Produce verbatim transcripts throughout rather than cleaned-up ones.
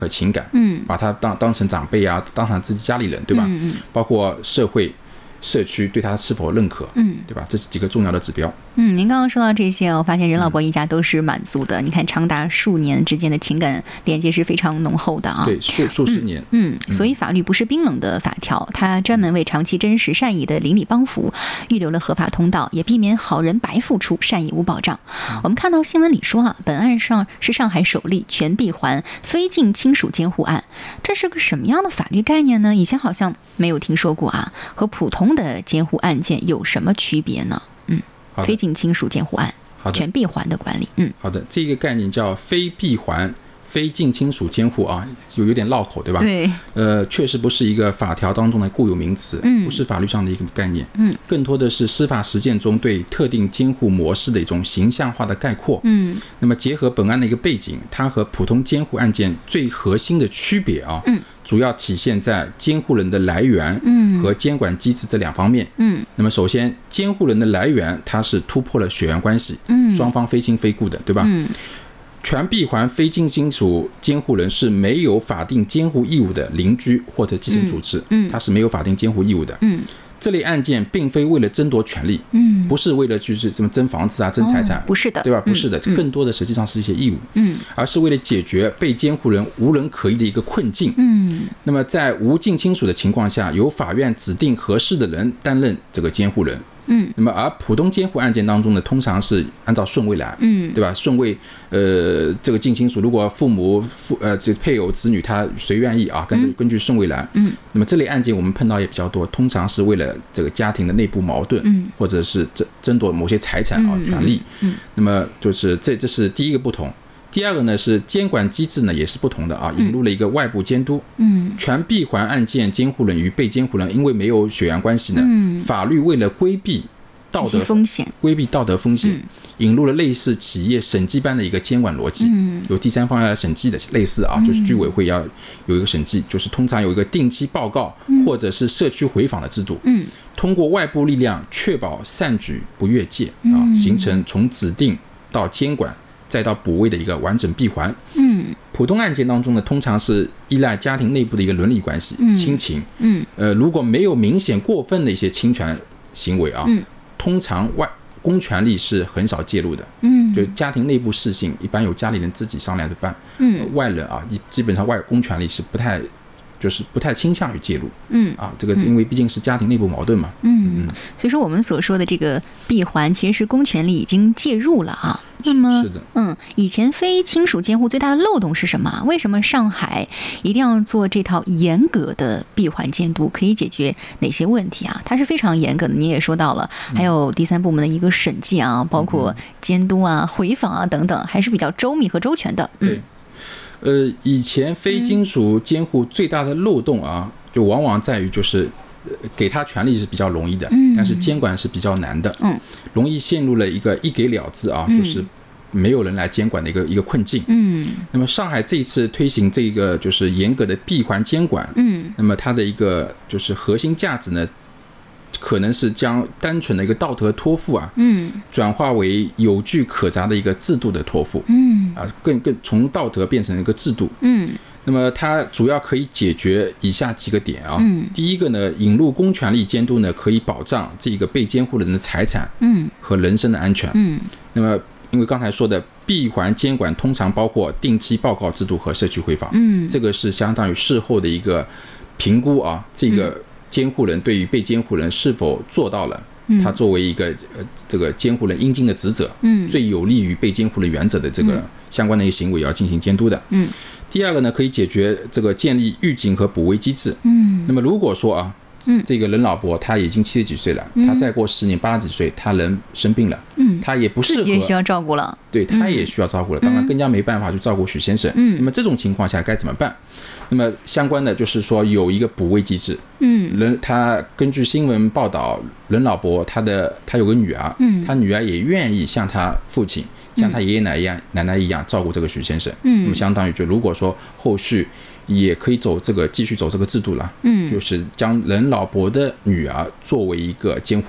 和情感， 嗯， 把他当当成长辈啊，当成自己家里人，对吧？ 嗯嗯， 包括社会。社区对他是否认可， 嗯， 对吧？这是几个重要的指标。 嗯，您刚刚说到这些，我发现任老伯一家都是满足的。嗯、你看，长达数年之间的情感连接是非常浓厚的啊。 对，数数十年。 嗯，嗯所以法律不是冰冷的法条，它专门为长期真实善意的邻里帮扶预留了合法通道，也避免好人白付出，善意无保障。嗯、我们看到新闻里说啊，本案上是上海首例全闭环非近亲属监护案，这是个什么样的法律概念呢？以前好像没有听说过啊，和普通的监护案件有什么区别呢？嗯，非近亲属监护案，全闭环的管理。嗯， 好的，这个概念叫非闭环非近亲属监护啊，就有点绕口，对吧？ 对， 呃，确实不是一个法条当中的固有名词， 嗯， 不是法律上的一个概念， 嗯， 更多的是司法实践中对特定监护模式的一种形象化的概括， 嗯， 那么结合本案的一个背景，它和普通监护案件最核心的区别啊， 嗯， 主要体现在监护人的来源， 嗯， 和监管机制这两方面， 嗯， 那么首先，监护人的来源它是突破了血缘关系， 嗯， 双方非亲非故的，对吧？ 嗯。 全闭环非近亲属监护人是没有法定监护义务的邻居或者继承组织， 嗯， 它是没有法定监护义务的。 嗯， 这类案件并非为了争夺权利， 嗯， 不是为了就是什么争房子啊、争财产， 哦、不是的， 对吧？不是的， 嗯、 更多的实际上是一些义务， 嗯， 而是为了解决被监护人无人可依的一个困境， 嗯， 那么在无近亲属的情况下，由法院指定合适的人担任这个监护人。 嗯， 那么而普通监护案件当中呢，通常是按照顺位来， 嗯， 对吧？顺位，呃，这个近亲属，如果父母、父呃这配偶、子女他谁愿意啊，根据根据顺位来， 嗯， 那么这类案件我们碰到也比较多，通常是为了这个家庭的内部矛盾， 嗯， 或者是争争夺某些财产啊、权利， 嗯， 那么就是这这是第一个不同。第二个呢是监管机制呢也是不同的啊，引入了一个外部监督。 嗯， 全闭环案件监护人与被监护人因为没有血缘关系呢， 嗯， 法律为了规避道德风险， 规避道德风险，嗯、引入了类似企业审计般的一个监管逻辑， 嗯、 有第三方要审计的，类似啊，就是居委会要有一个审计，就是通常有一个定期报告、嗯、或者是社区回访的制度， 嗯， 通过外部力量确保善举不越界啊， 嗯、 形成从指定到监管再到补位的一个完整闭环。 嗯， 普通案件当中呢，通常是依赖家庭内部的一个伦理关系、 嗯、 亲情， 嗯， 呃，如果没有明显过分的一些侵权行为啊， 嗯， 通常外公权力是很少介入的， 嗯， 就家庭内部事情一般由家里人自己商量着办， 嗯、 呃，外人啊，基本上外公权力是不太。就是不太倾向于介入， 嗯啊，这个因为毕竟是家庭内部矛盾嘛， 嗯，嗯所以说我们所说的这个闭环，其实是公权力已经介入了啊。那么， 是的， 嗯，以前非亲属监护最大的漏洞是什么？为什么上海一定要做这套严格的闭环监督？可以解决哪些问题啊？它是非常严格的，你也说到了，还有第三部门的一个审计啊，包括监督啊、回访啊等等，还是比较周密和周全的。 嗯、对。呃，以前非亲属监护最大的漏洞啊，嗯、就往往在于就是，呃、给他权利是比较容易的， 嗯、 但是监管是比较难的， 嗯， 容易陷入了一个一给了之啊， 嗯、 就是没有人来监管的一个一个困境。 嗯， 那么上海这一次推行这个就是严格的闭环监管， 嗯， 那么它的一个就是核心价值呢，可能是将单纯的一个道德托付啊， 嗯， 转化为有据可查的一个制度的托付， 嗯， 啊，更更从道德变成一个制度， 嗯， 那么它主要可以解决以下几个点啊， 嗯， 第一个呢，引入公权力监督呢，可以保障这个被监护人的财产， 嗯，和人身的安全， 嗯， 那么因为刚才说的闭环监管通常包括定期报告制度和社区回访， 嗯， 这个是相当于事后的一个评估啊，这个监护人对于被监护人是否做到了， 嗯， 他作为一个呃这个监护人应尽的职责， 嗯， 最有利于被监护人原则的这个相关的一个行为要进行监督的， 嗯。 第二个呢，可以解决这个建立预警和补位机制， 嗯。 那么如果说啊， 嗯， 这个任老伯他已经七十几岁了， 嗯， 他再过十年八十几岁，他人生病了， 嗯， 他也不适合， 自己也需要照顾了， 对，他也需要照顾了，嗯，当然更加没办法去照顾许先生， 嗯， 那么这种情况下该怎么办？那么相关的就是说有一个补位机制， 嗯， 人他根据新闻报道，任老伯他的他有个女儿， 嗯， 他女儿也愿意像他父亲，像他爷爷奶奶一样，嗯，奶奶一样照顾这个许先生， 嗯， 那么相当于就如果说后续也可以走这个继续走这个制度了， 嗯， 就是将任老伯的女儿作为一个监护人，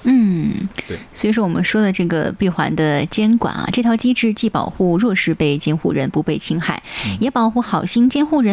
嗯， 对。 所以说我们说的这个闭环的监管啊，这套机制既保护弱势被监护人不被侵害，也保护好心监护人